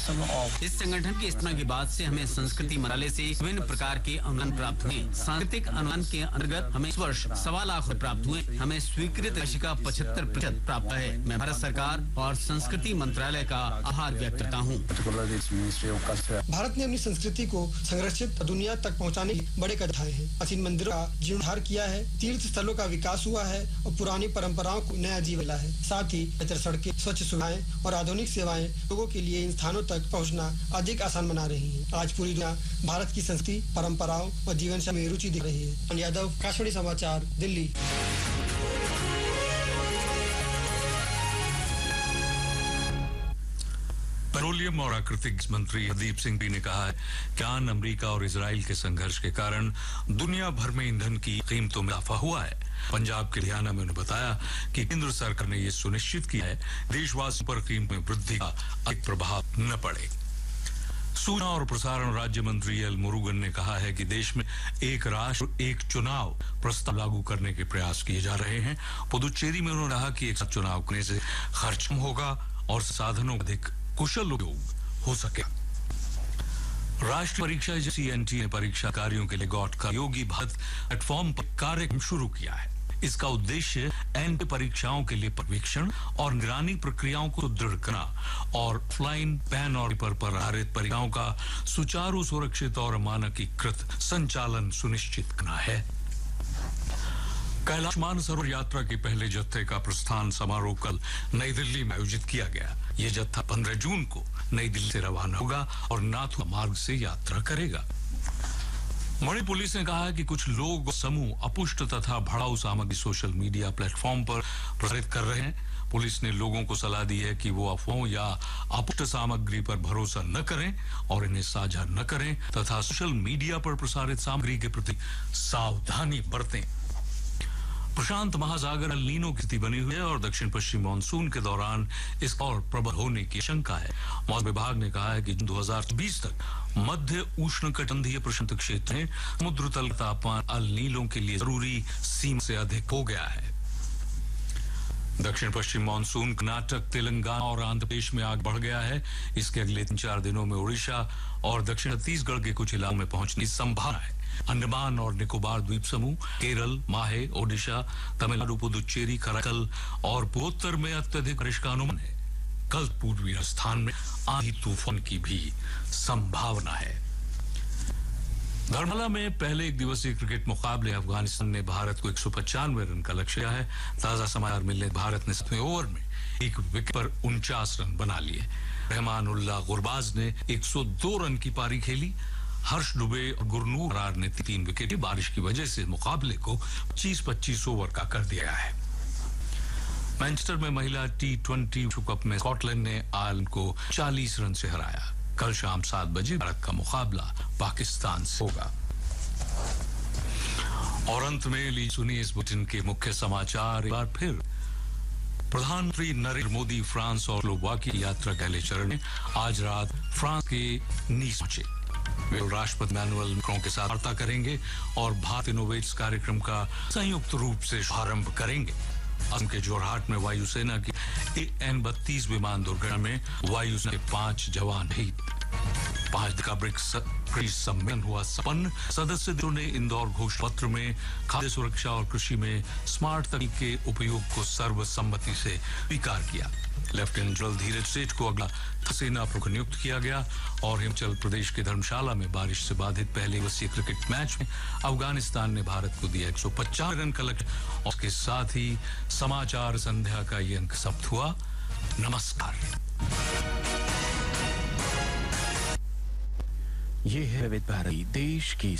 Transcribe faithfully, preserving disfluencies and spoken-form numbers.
system of इस संगठन की स्थापना के बाद से हमें संस्कृति मंत्रालय से विभिन्न प्रकार के अनुदान प्राप्त हुए। सांस्कृतिक अनुदान के अंतर्गत हमें इस वर्ष सवा लाख रुपए प्राप्त हुए। हमें स्वीकृत राशि का पचहत्तर प्रतिशत प्राप्त है। मैं भारत सरकार और संस्कृति मंत्रालय का आभार व्यक्त करता हूँ। भारत ने अपनी संस्कृति को संरक्षित दुनिया तक पहुँचाने के बड़े कदम उठाए हैं। प्राचीन मंदिरों का जीर्णोद्धार किया है, तीर्थ स्थलों का विकास हुआ है और पुरानी परंपराओं को नया जीवन मिला है। साथ ही बेहतर सड़कें, स्वच्छ सुविधाएं और आधुनिक सेवाएं लोगों के लिए इन स्थानों तक पहुंचना अधिक आसान बना रही हैं। आज पूरी दुनिया भारत की संस्कृति, परंपराओं और जीवन शैली में रुचि दिख रही है। यादव, आकाशवाणी समाचार, दिल्ली। पेट्रोलियम और प्राकृतिक मंत्री हरदीप सिंह पुरी ने कहा है कि आन अमेरिका और इजराइल के संघर्ष के कारण दुनिया भर में ईंधन की कीमतों में इजाफा हुआ है। पंजाब के लुधियाना में उन्होंने बताया कि केंद्र सरकार ने यह सुनिश्चित किया है देशवासियों पर कीमत में वृद्धि का अधिक प्रभाव न पड़े। सूचना और प्रसारण राज्य मंत्री एल मुरुगन ने कहा है कि देश में एक राष्ट्र एक चुनाव प्रस्ताव लागू करने के प्रयास किए जा रहे हैं। पुदुचेरी में उन्होंने कहा कि एक साथ चुनाव करने से खर्च कम होगा और साधनों का अधिक कुशल उपयोग हो सके। राष्ट्रीय परीक्षा एजेंसी एन टी ए ने परीक्षा कार्यों के लिए गॉट का योगी भारत प्लेटफॉर्म पर कार्यक्रम शुरू किया है। इसका उद्देश्य एन टी ए परीक्षाओं के लिए पर्यवेक्षण और निगरानी प्रक्रियाओं को सुदृढ़ करना और ऑफलाइन पैन और पेपर पर आधारित परीक्षाओं का सुचारू, सुरक्षित और मानकीकृत संचालन सुनिश्चित करना है। कैलाश मानसरोवर यात्रा के पहले जत्थे का प्रस्थान समारोह कल नई दिल्ली में आयोजित किया गया। यह जत्था पंद्रह जून को नई दिल्ली से रवाना होगा और नाथुला मार्ग से यात्रा करेगा। मणिपुर पुलिस ने कहा है कि कुछ लोग समूह अपुष्ट तथा भड़ाऊ सामग्री सोशल मीडिया प्लेटफॉर्म पर प्रसारित कर रहे हैं। पुलिस ने लोगों को सलाह दी है कि वो अफवाहों या अपुष्ट सामग्री पर भरोसा न करें और इन्हें साझा न करें तथा सोशल मीडिया पर प्रसारित सामग्री के प्रति सावधानी बरतें। प्रशांत महासागर एल नीनो की स्थिति बनी हुई है और दक्षिण पश्चिम मानसून के दौरान इसका और प्रबल होने की आशंका है। मौसम विभाग ने कहा है कि दो हज़ार बीस तक मध्य उष्णकटिबंधीय प्रशांत क्षेत्र में समुद्र तल तापमान एल नीनो के लिए जरूरी सीमा से अधिक हो गया है। दक्षिण पश्चिम मानसून कर्नाटक, तेलंगाना और आंध्र प्रदेश में आगे बढ़ गया है। इसके अगले तीन चार दिनों में ओडिशा और दक्षिण छत्तीसगढ़ के कुछ इलाकों में पहुंचने की संभावना है। अंडमान और निकोबार द्वीप समूह, केरल, माहे, ओडिशा, तमिलनाडु, पुदुचेरी, कराकल और पूर्वोत्तर में अत्यधिक बारिश का अनुमान है। कल पूर्वी राजस्थान में आंधी तूफान की भी संभावना है। धर्मशाला में पहले एक दिवसीय क्रिकेट मुकाबले अफगानिस्तान ने भारत को एक सौ पचानवे रन का लक्ष्य दिया है। ताजा समाचार मिलने भारत ने सातवें ओवर में एक विकेट पर उनचास रन बना लिए। रहमानुल्लाह गुरबाज ने एक सौ दो रन की पारी खेली। हर्ष दुबे और गुरनूर बरार ने तीन विकेट बारिश की वजह से मुकाबले को पच्चीस पच्चीस ओवर का कर दिया है। मैनचेस्टर में महिला टी ट्वेंटी विश्व कप में स्कॉटलैंड ने आयरलैंड को चालीस रन से हराया। कल शाम सात बजे भारत का मुकाबला पाकिस्तान से होगा। और अंत में ली सुनिए इस बुलेटिन के मुख्य समाचार एक बार फिर। प्रधानमंत्री नरेंद्र मोदी फ्रांस और स्लोवाकिया यात्रा के पहले चरण में आज रात फ्रांस के नीस पहुंचे। वे राष्ट्रपति इमैनुअल मैक्रों के साथ वार्ता करेंगे और भारत इनोवेट्स कार्यक्रम का संयुक्त रूप से शुभारंभ करेंगे। असम के जोरहाट में वायुसेना की एन बत्तीस विमान दुर्घटना में वायुसेना के पांच जवान शहीद। पांच दिन का ब्रिक्स सम्मेलन हुआ संपन्न। सदस्य देशों ने इंदौर घोषणा पत्र में खाद्य सुरक्षा और कृषि में स्मार्ट तकनीक के उपयोग को सर्वसम्मति से स्वीकार किया। लेफ्टिनेंट जनरल धीरज सेठ को अगला सेना प्रमुख नियुक्त किया गया। और हिमाचल प्रदेश के धर्मशाला में बारिश से बाधित पहले दिवसीय क्रिकेट मैच में अफगानिस्तान ने भारत को दिया एक सौ पचास रन का लक्ष्य। और इसके साथ ही समाचार संध्या का ये अंक समाप्त हुआ। नमस्कार। ये है विविध भारती देश की